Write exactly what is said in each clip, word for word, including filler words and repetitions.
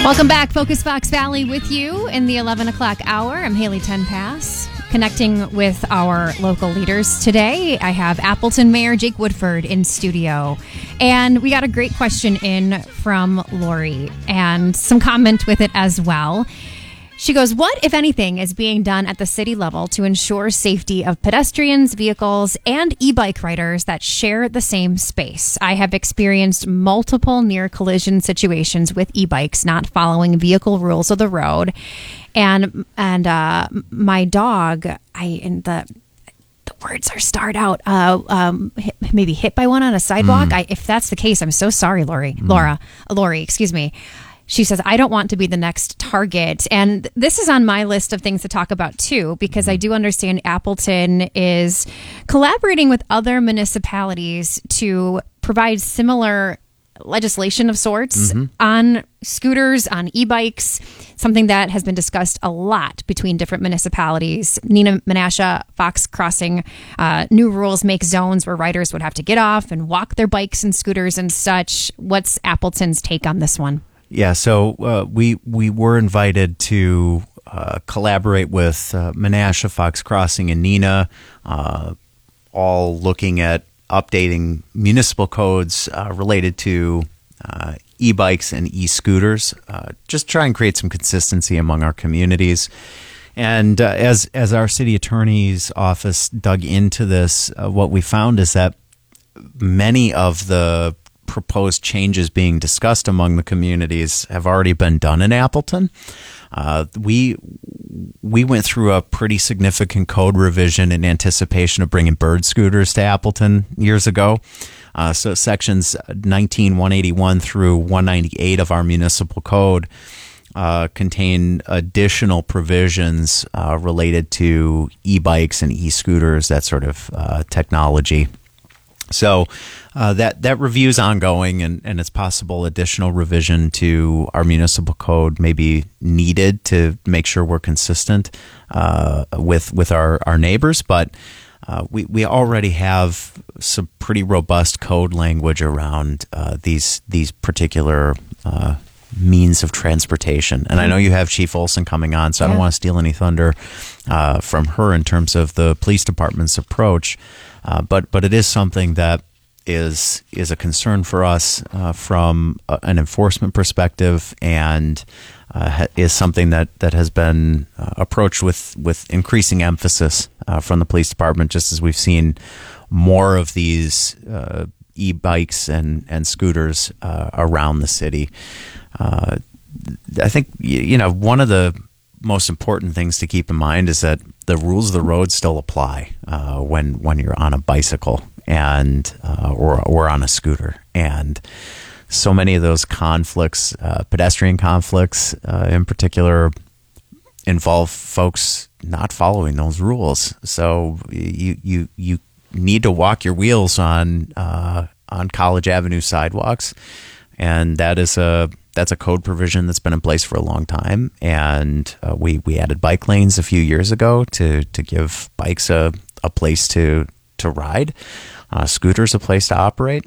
Welcome back, Focus Fox Valley with you in the eleven o'clock hour. I'm Haley Tenpass, connecting with our local leaders today. I have Appleton Mayor Jake Woodford in studio, and we got a great question in from Lori and some comment with it as well. She goes, what, if anything, is being done at the city level to ensure safety of pedestrians, vehicles, and e-bike riders that share the same space? I have experienced multiple near collision situations with e-bikes not following vehicle rules of the road. And and uh, my dog, I and the the words are starred out, uh, um, hit, maybe hit by one on a sidewalk. Mm. I, if that's the case, I'm so sorry, Lori. Mm. Laura, Lori, excuse me. She says, I don't want to be the next target. And this is on my list of things to talk about, too, because I do understand Appleton is collaborating with other municipalities to provide similar legislation of sorts mm-hmm. on scooters, on e-bikes, something that has been discussed a lot between different municipalities. Neenah Menasha, Fox Crossing, uh, new rules make zones where riders would have to get off and walk their bikes and scooters and such. What's Appleton's take on this one? Yeah, so uh, we we were invited to uh, collaborate with uh, Menasha, Fox Crossing, and Neenah, uh, all looking at updating municipal codes uh, related to uh, e-bikes and e-scooters, uh, just try and create some consistency among our communities. And uh, as as our city attorney's office dug into this, uh, what we found is that many of the proposed changes being discussed among the communities have already been done in Appleton. Uh, we we went through a pretty significant code revision in anticipation of bringing bird scooters to Appleton years ago. Uh, so sections nineteen one eighty-one through one ninety-eight of our municipal code uh, contain additional provisions uh, related to e-bikes and e-scooters, that sort of uh, technology. So uh, that that review is ongoing, and, and it's possible additional revision to our municipal code may be needed to make sure we're consistent uh, with with our, our neighbors. But uh, we, we already have some pretty robust code language around uh, these these particular uh, means of transportation. And I know you have Chief Olson coming on, so yeah. I don't want to steal any thunder uh, from her in terms of the police department's approach. Uh, but but it is something that is is a concern for us uh, from a, an enforcement perspective, and uh, ha- is something that, that has been uh, approached with, with increasing emphasis uh, from the police department, just as we've seen more of these uh, e-bikes and, and scooters uh, around the city. Uh, I think, you know, one of the most important things to keep in mind is that the rules of the road still apply uh, when when you're on a bicycle and uh, or or on a scooter, and so many of those conflicts, uh, pedestrian conflicts uh, in particular, involve folks not following those rules. So you you you need to walk your wheels on uh, on College Avenue sidewalks, and that is a That's a code provision that's been in place for a long time, and uh, we we added bike lanes a few years ago to to give bikes a, a place to to ride, uh, scooters a place to operate,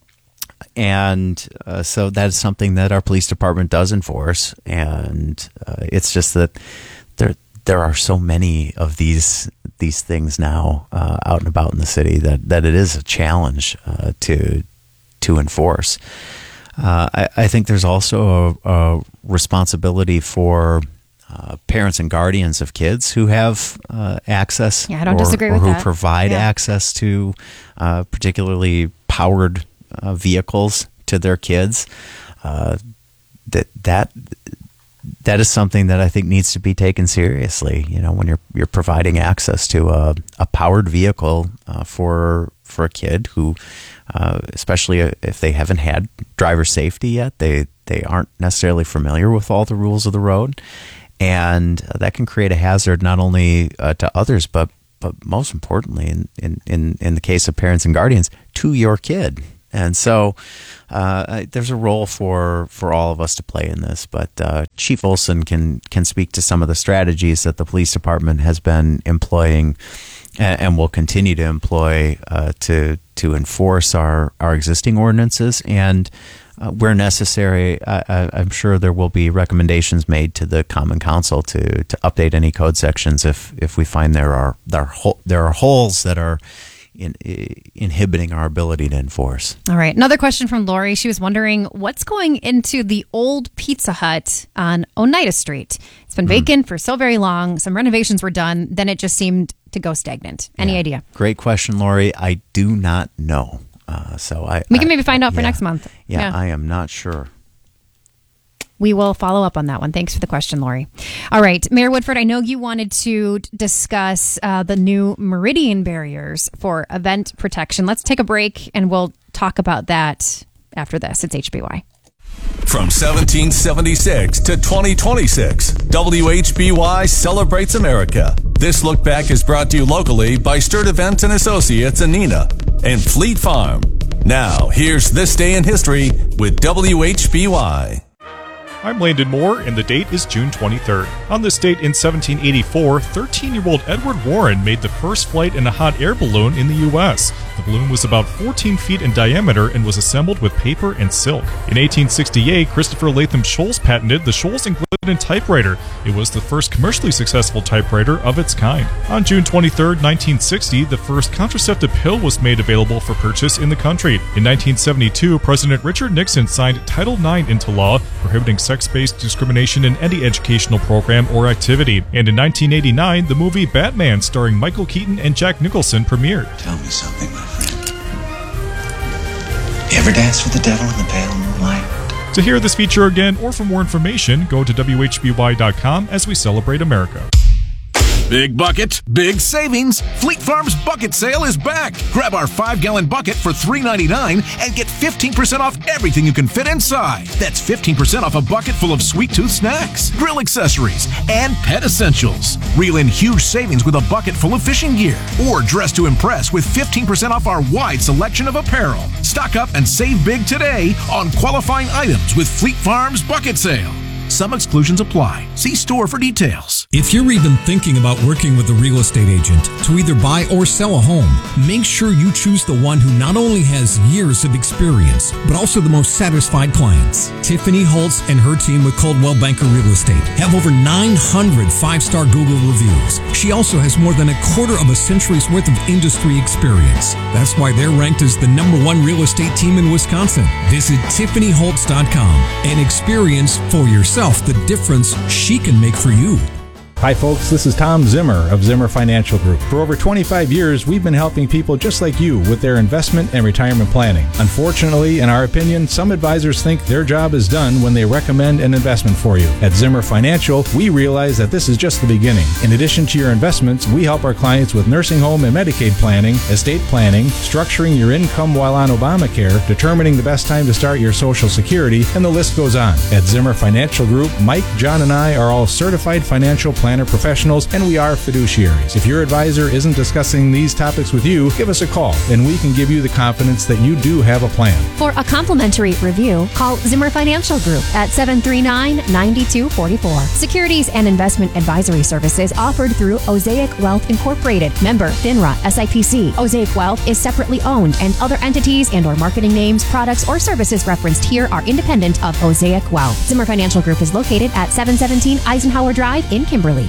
and uh, so that's something that our police department does enforce. And uh, it's just that there there are so many of these these things now uh, out and about in the city that, that it is a challenge uh, to to enforce. Uh, I, I think there's also a, a responsibility for uh, parents and guardians of kids who have uh, access yeah, I don't or, disagree or with who that. provide yeah. access to uh, particularly powered uh, vehicles to their kids. Uh, that that that is something that I think needs to be taken seriously. You know, when you're you're providing access to a, a powered vehicle uh, for for a kid who, uh, especially if they haven't had driver safety yet, they they aren't necessarily familiar with all the rules of the road, and that can create a hazard not only uh, to others, but but most importantly, in, in in in the case of parents and guardians, to your kid. And so uh, there's a role for, for all of us to play in this. But uh, Chief Olson can can speak to some of the strategies that the police department has been employing and, and will continue to employ uh, to to enforce our, our existing ordinances and uh, where necessary, I, I, I'm sure there will be recommendations made to the Common Council to to update any code sections if if we find there are there are, ho- there are holes that are in, in, inhibiting our ability to enforce. All right. Another question from Lori. She was wondering what's going into the old Pizza Hut on Oneida Street. It's been vacant mm. for so very long. Some renovations were done. Then it just seemed to go stagnant. Any yeah. idea? Great question, Lori. I do not know. Uh, so I we can I, maybe find out for yeah, next month. Yeah, yeah, I am not sure. We will follow up on that one. Thanks for the question, Lori. All right, Mayor Woodford, I know you wanted to discuss uh, the new Meridian barriers for event protection. Let's take a break and we'll talk about that after this. It's H B Y. From seventeen seventy-six to twenty twenty-six, W H B Y celebrates America. This look back is brought to you locally by Sturt Events and Associates in Neenah and Fleet Farm. Now, here's This Day in History with W H B Y. I'm Landon Moore, and the date is June twenty-third. On this date in seventeen eighty-four, thirteen-year-old Edward Warren made the first flight in a hot air balloon in the U S. The balloon was about fourteen feet in diameter and was assembled with paper and silk. In eighteen sixty-eight, Christopher Latham Scholes patented the Scholes and Glidden typewriter. It was the first commercially successful typewriter of its kind. On June twenty-third, nineteen sixty, the first contraceptive pill was made available for purchase in the country. In nineteen seventy-two, President Richard Nixon signed Title nine into law, prohibiting sex-based discrimination in any educational program or activity. And in nineteen eighty-nine, the movie Batman, starring Michael Keaton and Jack Nicholson, premiered. Tell me something, my friend. You ever dance with the devil in the pale moonlight? To hear this feature again or for more information, go to W H B Y dot com as we celebrate America. Big bucket, big savings. Fleet Farm's bucket sale is back. Grab our five-gallon bucket for three ninety-nine and get fifteen percent off everything you can fit inside. That's fifteen percent off a bucket full of sweet tooth snacks, grill accessories, and pet essentials. Reel in huge savings with a bucket full of fishing gear. Or dress to impress with fifteen percent off our wide selection of apparel. Stock up and save big today on qualifying items with Fleet Farm's bucket sale. Some exclusions apply. See store for details. If you're even thinking about working with a real estate agent to either buy or sell a home, make sure you choose the one who not only has years of experience, but also the most satisfied clients. Tiffany Holtz and her team with Coldwell Banker Real Estate have over nine hundred five-star Google reviews. She also has more than a quarter of a century's worth of industry experience. That's why they're ranked as the number one real estate team in Wisconsin. Visit Tiffany Holtz dot com and experience for yourself the difference she can make for you. Hi folks, this is Tom Zimmer of Zimmer Financial Group. For over twenty-five years, we've been helping people just like you with their investment and retirement planning. Unfortunately, in our opinion, some advisors think their job is done when they recommend an investment for you. At Zimmer Financial, we realize that this is just the beginning. In addition to your investments, we help our clients with nursing home and Medicaid planning, estate planning, structuring your income while on Obamacare, determining the best time to start your Social Security, and the list goes on. At Zimmer Financial Group, Mike, John, and I are all certified financial planners professionals, and we are fiduciaries. If your advisor isn't discussing these topics with you, give us a call, and we can give you the confidence that you do have a plan. For a complimentary review, call Zimmer Financial Group at seven three nine, nine two four four. Securities and investment advisory services offered through Osaic Wealth Incorporated. Member FINRA S I P C. Osaic Wealth is separately owned, and other entities and or marketing names, products, or services referenced here are independent of Osaic Wealth. Zimmer Financial Group is located at seven seventeen Eisenhower Drive in Kimberly.